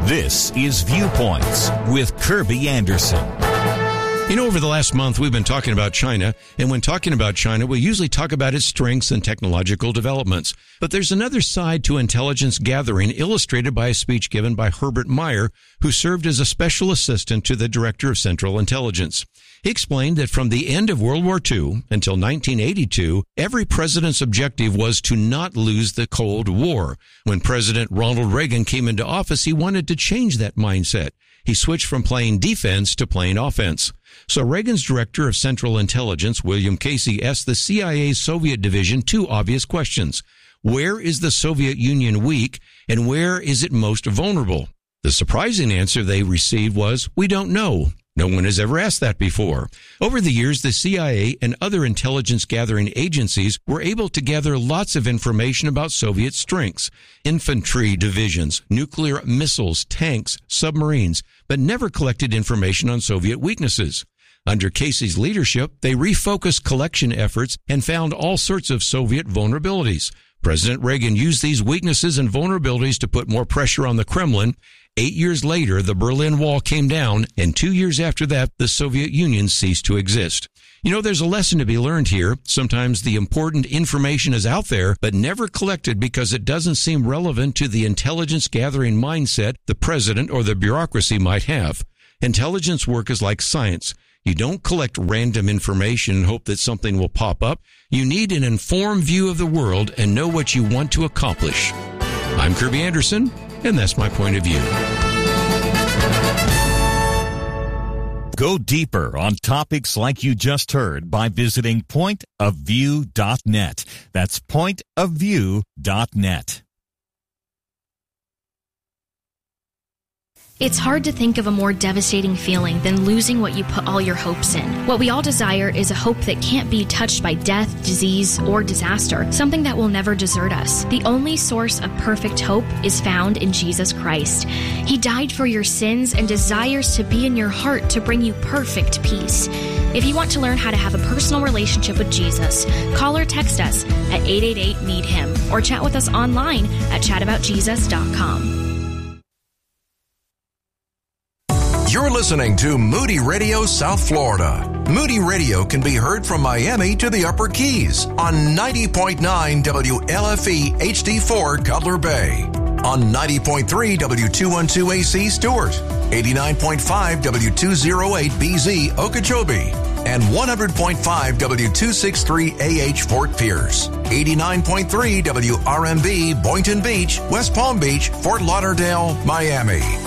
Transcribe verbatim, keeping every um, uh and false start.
This is Viewpoints with Kirby Anderson. You know, over the last month, we've been talking about China, and when talking about China, we usually talk about its strengths and technological developments. But there's another side to intelligence gathering illustrated by a speech given by Herbert Meyer, who served as a special assistant to the Director of Central Intelligence. He explained that from the end of World War Two until nineteen eighty-two, every president's objective was to not lose the Cold War. When President Ronald Reagan came into office, he wanted to change that mindset. He switched from playing defense to playing offense. So Reagan's Director of Central Intelligence, William Casey, asked the C I A's Soviet division two obvious questions. Where is the Soviet Union weak, and where is it most vulnerable? The surprising answer they received was, we don't know. No one has ever asked that before. Over the years, the C I A and other intelligence gathering agencies were able to gather lots of information about Soviet strengths, infantry divisions, nuclear missiles, tanks, submarines, but never collected information on Soviet weaknesses. Under Casey's leadership, they refocused collection efforts and found all sorts of Soviet vulnerabilities. President Reagan used these weaknesses and vulnerabilities to put more pressure on the Kremlin. Eight years later, the Berlin Wall came down, and two years after that, the Soviet Union ceased to exist. You know, there's a lesson to be learned here. Sometimes the important information is out there, but never collected because it doesn't seem relevant to the intelligence gathering mindset the president or the bureaucracy might have. Intelligence work is like science. You don't collect random information and hope that something will pop up. You need an informed view of the world and know what you want to accomplish. I'm Kirby Anderson, and that's my point of view. Go deeper on topics like you just heard by visiting point of view dot net. That's point of view dot net. It's hard to think of a more devastating feeling than losing what you put all your hopes in. What we all desire is a hope that can't be touched by death, disease, or disaster, something that will never desert us. The only source of perfect hope is found in Jesus Christ. He died for your sins and desires to be in your heart to bring you perfect peace. If you want to learn how to have a personal relationship with Jesus, call or text us at eight eight eight, need him or chat with us online at chat about jesus dot com. You're listening to Moody Radio South Florida. Moody Radio can be heard from Miami to the Upper Keys on ninety point nine W L F E H D four Cutler Bay, on ninety point three W two twelve A C Stewart, eighty-nine point five W two oh eight B Z Okeechobee, and one hundred point five W two sixty-three A H Fort Pierce, eighty-nine point three W R M B Boynton Beach, West Palm Beach, Fort Lauderdale, Miami.